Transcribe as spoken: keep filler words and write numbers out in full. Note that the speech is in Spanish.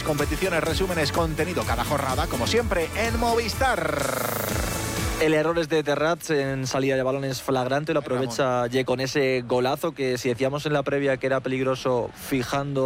competiciones, resúmenes, contenido cada jornada, como siempre, en Movistar. El error es de Terrats en salida de balones flagrante, lo aprovecha Ye con ese golazo que si decíamos en la previa que era peligroso fijando